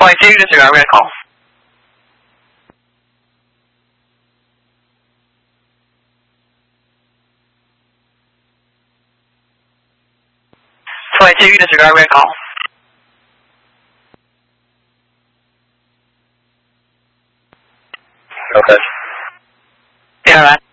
22, disregard, red call. Disregard, red call. Okay. Yeah, all right.